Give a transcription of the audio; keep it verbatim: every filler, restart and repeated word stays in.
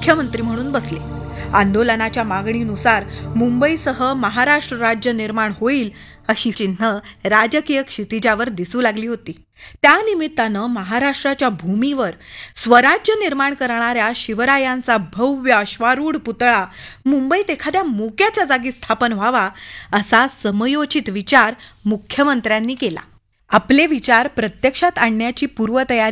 मुख्यमंत्री म्हणून बसले. आंदोलनाच्या मागणीनुसार मुंबईसह महाराष्ट्र राज्य निर्माण होईल अशी चिन्ह राजकीय क्षितिजावर दिसू लागली होती. त्यानिमित्तानं महाराष्ट्राच्या भूमीवर स्वराज्य निर्माण करणाऱ्या शिवरायांचा भव्य अश्वारूढ पुतळा मुंबईत एखाद्या मोक्याच्या जागी स्थापन व्हावा असा समयोचित विचार मुख्यमंत्र्यांनी केला. आपले विचार प्रत्यक्षात आणण्याची पूर्वतयारी